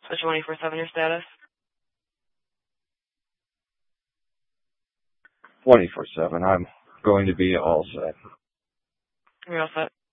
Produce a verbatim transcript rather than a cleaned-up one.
So twenty-four seven your status? twenty-four seven. I'm going to be all set. You're all set.